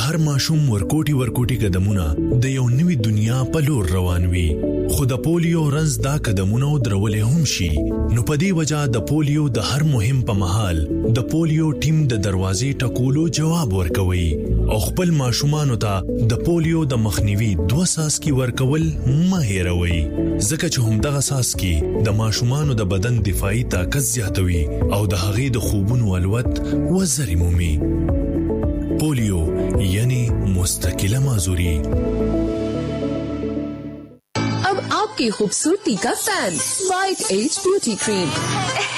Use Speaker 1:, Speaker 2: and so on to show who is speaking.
Speaker 1: د هر ماشوم ورکوټي قدمونه د یو نوې دنیا په لور روان وي. خو د پولیو رنځ دا قدمونه درولې هم شي. نو په دې وجہ د پولیو د هر مهم په مهال د پولیو ټیم د دروازې ټکولو جواب ورکوي او خپل ماشومانو ته د پولیو د مخنیوي 2 څاڅکي ورکول مه هېروئ، ځکه چې همدغه څاڅکي د ماشومانو د بدن دفاعي طاقت زیاتوي او د هغې د خوبونو الوت وزرې مومي. پولیو یعنی مستقله معذوری.
Speaker 2: अब आपकी खूबसूरती का fan white as beauty cream.